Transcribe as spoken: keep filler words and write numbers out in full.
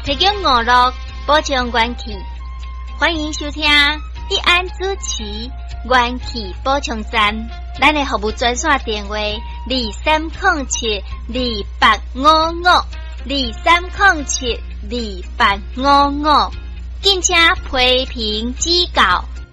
提供娱乐，保障元气。欢迎收听一安主持元气保障站，咱的服务专线电话二三零七二八五五二三零七二八五五，敬请批评指教，